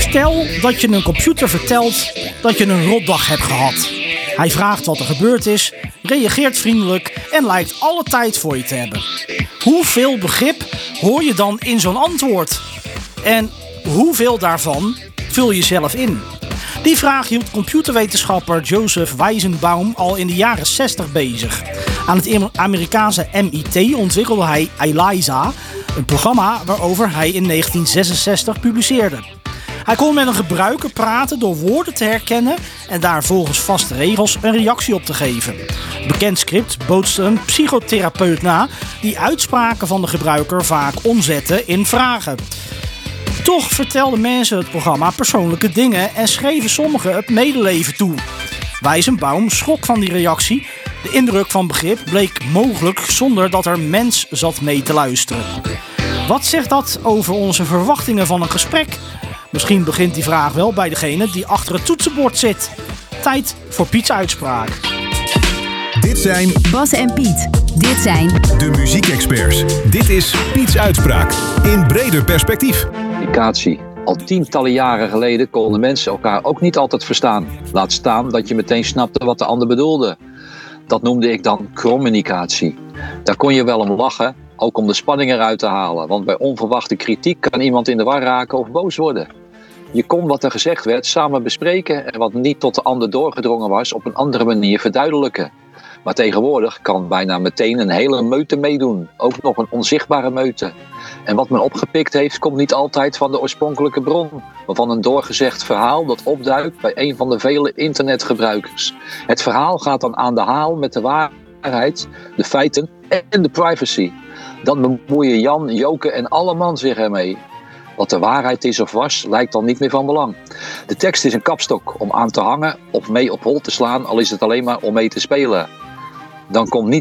Stel dat je een computer vertelt dat je een rotdag hebt gehad. Hij vraagt wat er gebeurd is, reageert vriendelijk en lijkt alle tijd voor je te hebben. Hoeveel begrip hoor je dan in zo'n antwoord? En hoeveel daarvan vul je zelf in? Die vraag hield computerwetenschapper Joseph Weizenbaum al in de jaren 60 bezig. Aan het Amerikaanse MIT ontwikkelde hij ELIZA, een programma waarover hij in 1966 publiceerde. Hij kon met een gebruiker praten door woorden te herkennen en daar volgens vaste regels een reactie op te geven. Bekend script bootste een psychotherapeut na die uitspraken van de gebruiker vaak omzette in vragen. Toch vertelden mensen het programma persoonlijke dingen en schreven sommigen het medeleven toe. Weizenbaum schrok van die reactie. De indruk van begrip bleek mogelijk zonder dat er mens zat mee te luisteren. Wat zegt dat over onze verwachtingen van een gesprek? Misschien begint die vraag wel bij degene die achter het toetsenbord zit. Tijd voor Piets uitspraak. Dit zijn Bas en Piet. Dit zijn de muziekexperts. Dit is Piets uitspraak in breder perspectief. Communicatie. Al tientallen jaren geleden konden mensen elkaar ook niet altijd verstaan. Laat staan dat je meteen snapte wat de ander bedoelde. Dat noemde ik dan communicatie. Daar kon je wel om lachen, ook om de spanning eruit te halen. Want bij onverwachte kritiek kan iemand in de war raken of boos worden. Je kon wat er gezegd werd samen bespreken en wat niet tot de ander doorgedrongen was op een andere manier verduidelijken. Maar tegenwoordig kan bijna meteen een hele meute meedoen. Ook nog een onzichtbare meute. En wat men opgepikt heeft, komt niet altijd van de oorspronkelijke bron, maar van een doorgezegd verhaal dat opduikt bij een van de vele internetgebruikers. Het verhaal gaat dan aan de haal met de waarheid, de feiten en de privacy. Dan bemoeien Jan, Joke en alle man zich ermee. Wat de waarheid is of was, lijkt dan niet meer van belang. De tekst is een kapstok om aan te hangen of mee op hol te slaan, al is het alleen maar om mee te spelen. Dat komt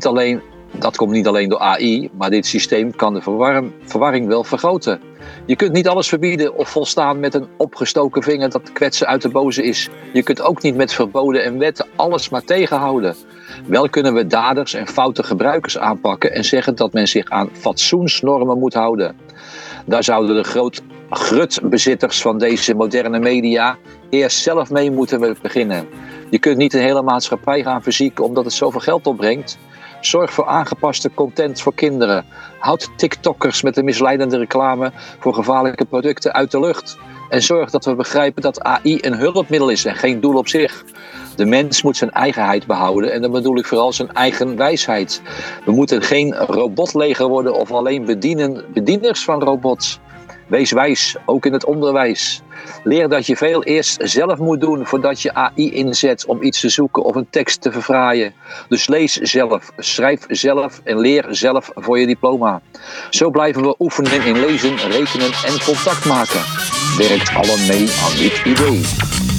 niet alleen door AI, maar dit systeem kan de verwarring wel vergroten. Je kunt niet alles verbieden of volstaan met een opgestoken vinger dat kwetsen uit de boze is. Je kunt ook niet met verboden en wetten alles maar tegenhouden. Wel kunnen we daders en foute gebruikers aanpakken en zeggen dat men zich aan fatsoensnormen moet houden. Daar zouden de grutbezitters van deze moderne media eerst zelf mee moeten beginnen. Je kunt niet een hele maatschappij gaan verzieken omdat het zoveel geld opbrengt. Zorg voor aangepaste content voor kinderen. Houd TikTokkers met de misleidende reclame voor gevaarlijke producten uit de lucht. En zorg dat we begrijpen dat AI een hulpmiddel is en geen doel op zich. De mens moet zijn eigenheid behouden en dan bedoel ik vooral zijn eigen wijsheid. We moeten geen robotleger worden of alleen bedieners van robots. Wees wijs, ook in het onderwijs. Leer dat je veel eerst zelf moet doen voordat je AI inzet om iets te zoeken of een tekst te verfraaien. Dus lees zelf, schrijf zelf en leer zelf voor je diploma. Zo blijven we oefenen in lezen, rekenen en contact maken. Werkt allen mee aan dit idee.